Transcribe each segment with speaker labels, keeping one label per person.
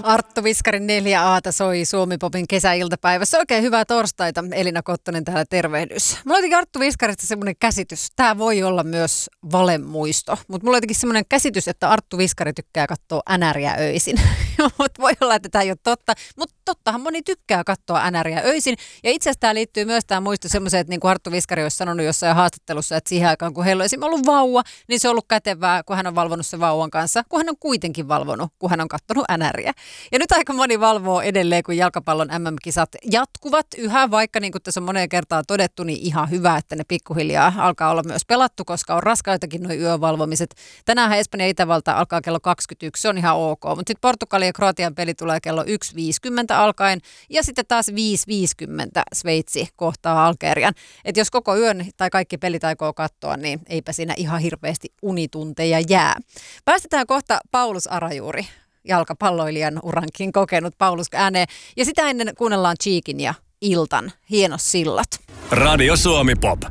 Speaker 1: Arttu Viskarin 4A:ta soi Suomi-popin kesäiltapäivässä. Oikein hyvää torstaita. Elina Kottonen täällä, tervehdys. Mulla on jotenkin Arttu Viskarista semmoinen käsitys. Tämä voi olla myös valemuisto. Mutta mulla on jotenkin semmoinen käsitys, että Arttu Viskari tykkää katsoa NR:ää öisin. Mutta voi olla, että tämä ei ole totta. Mutta tottahan moni tykkää katsoa NR:ää öisin. Ja itse asiassa tämä liittyy myös tämä muisto semmoiseen, että niin kuin Arttu Viskari olisi sanonut jossain haastattelussa, että siihen aikaan kun heillä on esimerkiksi ollut vauva, niin se on ollut kätevää, kun hän on valvonut sen vauvan kanssa, kun hän on kuitenkin valvonut, kun hän on katsonut NR:ää. Ja nyt aika moni valvoo edelleen, kun jalkapallon MM-kisat jatkuvat yhä, vaikka niin kuin tässä on moneen kertaan todettu, niin ihan hyvä, että ne pikkuhiljaa alkaa olla myös pelattu, koska on raskaitakin nuo yövalvomiset. Tänään Espanja ja Itävalta alkaa kello 21, se on ihan ok, mutta sitten Portugalin ja Kroatian peli tulee kello 1.50 alkaen ja sitten taas 5.50 Sveitsi kohtaa Algerian. Että jos koko yön tai kaikki pelit aikoo katsoa, niin eipä siinä ihan hirveästi unitunteja jää. Päästetään kohta Paulus Arajuuri, jalkapalloilijan urankin kokenut Paulus ääneen. Ja sitä ennen kuunnellaan Cheekin ja Iltan Hienos sillat.
Speaker 2: Radio Suomi Pop.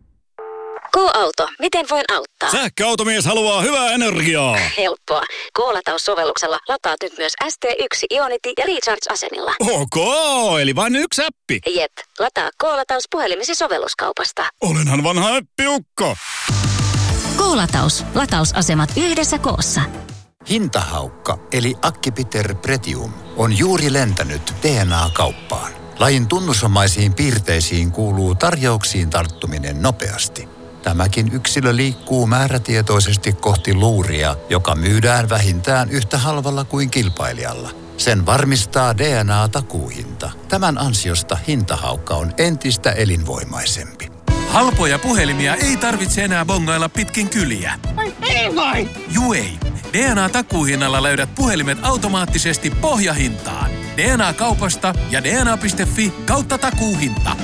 Speaker 3: K-auto, miten voin auttaa?
Speaker 2: Sähköautomies haluaa hyvää energiaa.
Speaker 3: Helppoa. K-lataussovelluksella lataat nyt myös ST1 Ionity ja Recharge-asemilla.
Speaker 2: Ok, eli vain yksi appi.
Speaker 3: Jep, lataa K-lataus puhelimesi sovelluskaupasta.
Speaker 2: Olenhan vanha appiukko.
Speaker 3: K-lataus. Latausasemat yhdessä koossa.
Speaker 4: Hintahaukka eli Acquipiter Pretium on juuri lentänyt DNA-kauppaan. Lajin tunnusomaisiin piirteisiin kuuluu tarjouksiin tarttuminen nopeasti. Tämäkin yksilö liikkuu määrätietoisesti kohti luuria, joka myydään vähintään yhtä halvalla kuin kilpailijalla. Sen varmistaa DNA-takuuhinta. Tämän ansiosta hintahaukka on entistä elinvoimaisempi.
Speaker 5: Halpoja puhelimia ei tarvitse enää bongailla pitkin kyliä.
Speaker 6: Ei vai!
Speaker 5: Juu ei. DNA-takuuhinnalla löydät puhelimet automaattisesti pohjahintaan. DNA-kaupasta ja dna.fi/takuuhinta.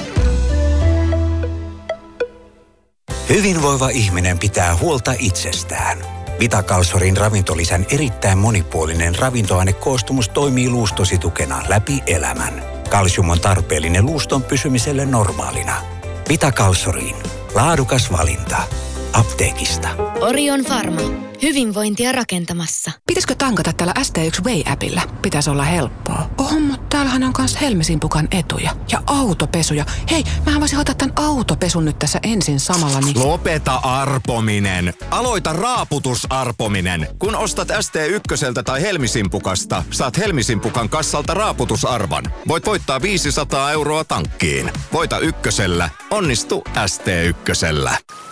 Speaker 7: Hyvinvoiva ihminen pitää huolta itsestään. Vitakalsorin ravintolisän erittäin monipuolinen ravintoainekoostumus toimii luustosi tukena läpi elämän. Kalsium on tarpeellinen luuston pysymiselle normaalina. Vitakalsoriin. Laadukas valinta. Apteekista.
Speaker 8: Orion Pharma. Hyvinvointia rakentamassa.
Speaker 9: Pitäisikö tankata tällä ST1 Way-appillä? Pitäisi olla helppoa. Mutta täällähän on myös Helmisin-pukan etuja. Ja autopesuja. Hei, mähän voisin ottaa tämän autopesun nyt tässä ensin samalla. Niin...
Speaker 10: Lopeta arpominen. Aloita raaputusarpominen. Kun ostat ST1 tai Helmisin-pukasta, saat Helmisin-pukan kassalta raaputusarvan. Voit voittaa 500 € tankkiin. Voita ykkösellä. Onnistu ST1.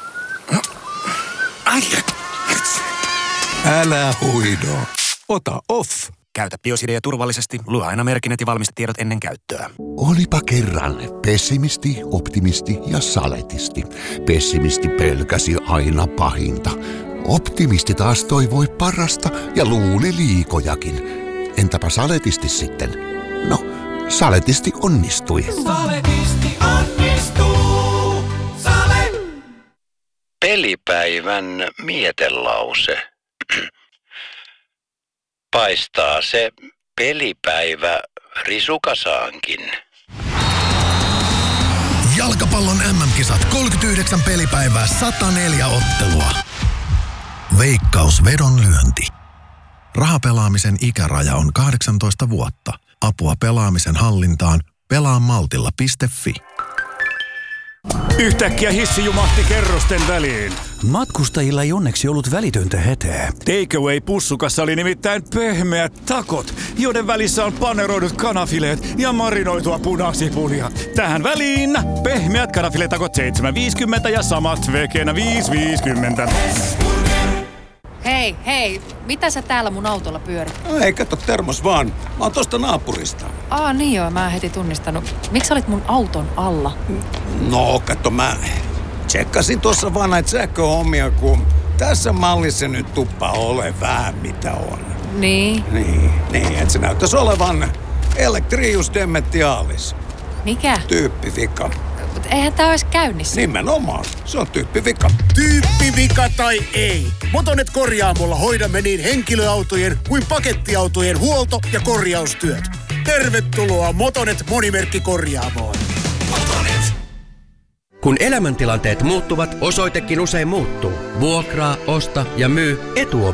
Speaker 11: Älä huido. Ota off.
Speaker 12: Käytä Biosidea turvallisesti. Lue aina merkinnät ja valmistetiedot ennen käyttöä.
Speaker 13: Olipa kerran pessimisti, optimisti ja saletisti. Pessimisti pelkäsi aina pahinta. Optimisti taas toivoi parasta ja luuli liikojakin. Entäpä saletisti sitten? No, saletisti onnistui.
Speaker 14: Saletisti onnistuu.
Speaker 15: Pelipäivän mietelause. Paistaa se pelipäivä risukasaankin.
Speaker 16: Jalkapallon MM-kisat 39 pelipäivää 104 ottelua. Veikkaus vedonlyönti. Rahapelaamisen ikäraja on 18 vuotta. Apua pelaamisen hallintaan pelaamaltilla.fi.
Speaker 17: Yhtäkkiä hissi jumahti kerrosten väliin.
Speaker 18: Matkustajilla ei onneksi ollut välitöntä hätää.
Speaker 17: Takeaway-pussukassa oli nimittäin pehmeät takot, joiden välissä on paneroidut kanafileet ja marinoitua punasipulia. Tähän väliin pehmeät kanafiletakot 7,50 ja samat vegenä 5,50.
Speaker 1: Hei, mitä sä täällä mun autolla pyörit?
Speaker 11: Ei, kato, termos vaan. Mä oon tosta naapurista.
Speaker 1: Niin joo, mä en heti tunnistanut. Miksi olit mun auton alla?
Speaker 11: No, kato, mä tsekkasin tuossa vaan näitä sähköhommia, kun tässä mallissa nyt tuppa ole vähän mitä on.
Speaker 1: Niin,
Speaker 11: että se näyttäisi olevan Electrius Dementialis.
Speaker 1: Mikä?
Speaker 11: Tyyppivika.
Speaker 1: Mutta eihän tää olisi käynnissä.
Speaker 11: Nimenomaan, se on tyyppivika.
Speaker 19: Tyyppivika tai ei. Motonet korjaamolla hoidamme niin henkilöautojen kuin pakettiautojen huolto- ja korjaustyöt. Tervetuloa Motonet monimerkkikorjaamoon.
Speaker 20: Motonet. Kun elämäntilanteet muuttuvat, osoitekin usein muuttuu. Vuokraa, osta ja myy Etuovi.